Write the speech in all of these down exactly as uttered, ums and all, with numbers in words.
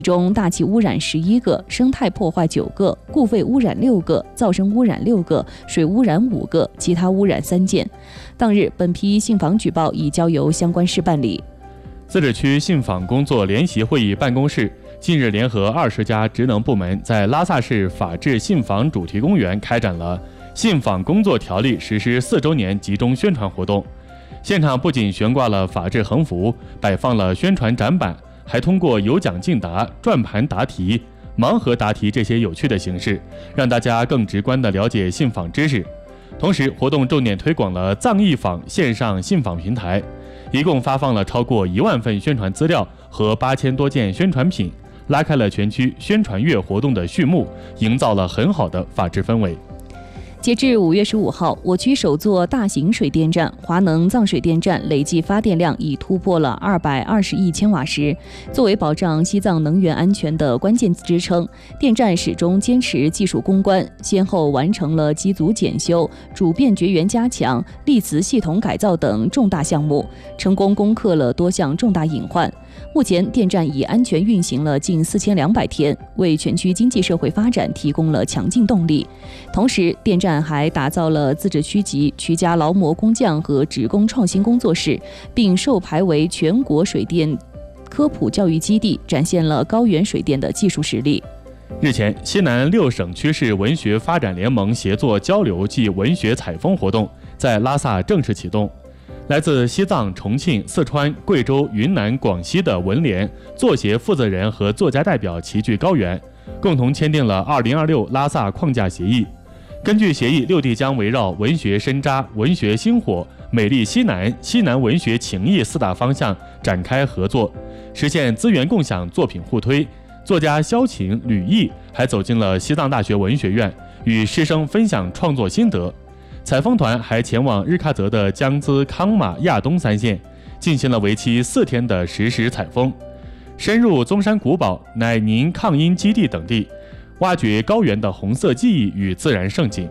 中大气污染十一个，生态破坏九个，固废污染六个，噪声污染六个，水污染五个，其他污染三件。当日，本批信访举报已交由相关市办理。 自治区信访工作联席会议办公室近日联合二十家职能部门，在拉萨市法治信访主题公园开展了信访工作条例实施四周年集中宣传活动。现场不仅悬挂了法治横幅，摆放了宣传展板，还通过有奖竞答、转盘答题、盲盒答题这些有趣的形式，让大家更直观地了解信访知识。同时，活动重点推广了藏译访线上信访平台，一共发放了超过一万份宣传资料和八千多件宣传品，拉开了全区宣传月活动的序幕，营造了很好的法治氛围。 截至五月十五号，我区首座大型水电站华能藏水电站累计发电量已突破了二百二十亿千瓦时。作为保障西藏能源安全的关键支撑，电站始终坚持技术攻关，先后完成了机组检修、主变绝缘加强、粒磁系统改造等重大项目，成功攻克了多项重大隐患。目前，电站已安全运行了近四千两百天，为全区经济社会发展提供了强劲动力。同时，电站还打造了自治区级曲家劳模工匠和职工创新工作室，并授牌为全国水电科普教育基地，展现了高原水电的技术实力。 日前，西南六省区市文学发展联盟协作交流暨文学采风活动在拉萨正式启动。来自西藏、重庆、四川、贵州、云南、广西的文联、作协负责人和作家代表齐聚高原，共同签订了二零二六拉萨框架协议。根据协议，六地将围绕文学深扎、文学星火、美丽西南、西南文学情谊四大方向展开合作，实现资源共享、作品互推。作家萧晴、吕毅还走进了西藏大学文学院，与师生分享创作心得。采风团还前往日喀则的江孜、康马、亚东三县，进行了为期四天的实时采风，深入宗山古堡、乃宁抗阴基地等地，挖掘高原的红色记忆与自然盛景。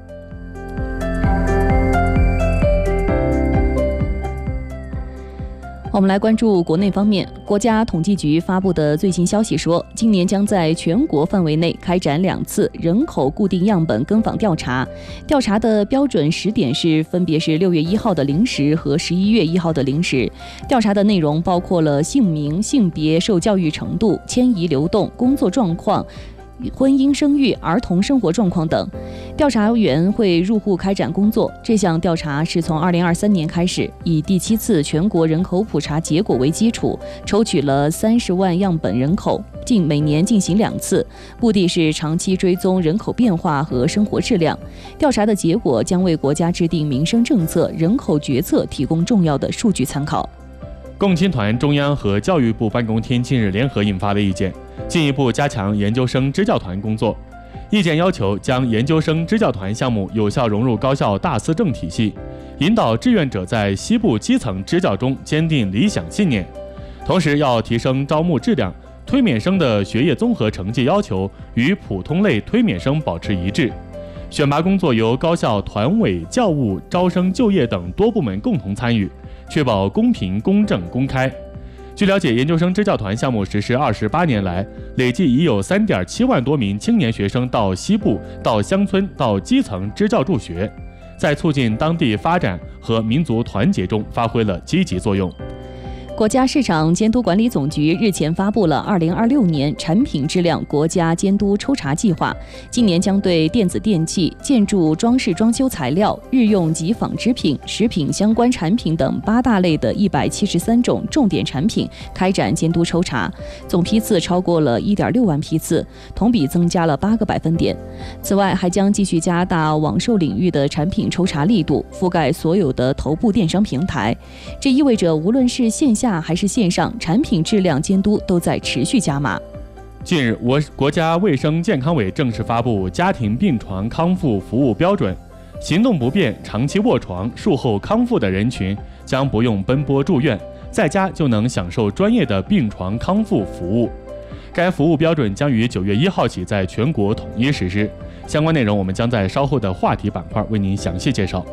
我们来关注国内方面，国家统计局发布的最新消息说，今年将在全国范围内开展两次人口固定样本跟访调查，调查的标准时点是分别是六月一号的零时和十一月一号的零时。调查的内容包括了姓名、性别、受教育程度、迁移流动、工作状况、婚姻生育、儿童生活状况等。调查员会入户开展工作。这项调查是从二零二三年开始，以第七次全国人口普查结果为基础，抽取了三十万样本人口，近每年进行两次，目的是长期追踪人口变化和生活质量。调查的结果将为国家制定民生政策、人口决策提供重要的数据参考。 共青团中央和教育部办公厅近日联合印发了意见，进一步加强研究生支教团工作。意见要求将研究生支教团项目有效融入高校大思政体系，引导志愿者在西部基层支教中坚定理想信念。同时要提升招募质量，推免生的学业综合成绩要求与普通类推免生保持一致。选拔工作由高校团委、教务、招生就业等多部门共同参与，确保公平、公正、公开。据了解，研究生支教团项目实施二十八年来，累计已有 三点七万多名青年学生到西部、到乡村、到基层支教助学，在促进当地发展和民族团结中发挥了积极作用。 国家市场监督管理总局日前发布了二零二六年产品质量国家监督抽查计划，今年将对电子电器、建筑装饰装修材料、日用及纺织品、食品相关产品等八大类的一百七十三种重点产品开展监督抽查，总批次超过了 一点六万批次，同比增加了八个百分点。此外，还将继续加大网售领域的产品抽查力度，覆盖所有的头部电商平台。这意味着无论是线下还是线上，产品质量监督都在持续加码。 近日，我国家卫生健康委正式发布家庭病床康复服务标准，行动不便、长期卧床、术后康复的人群将不用奔波住院，在家就能享受专业的病床康复服务。该服务标准将于九月一号起在全国统一实施。相关内容我们将在稍后的话题板块为您详细介绍。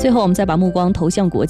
最后，我们再把目光投向国际。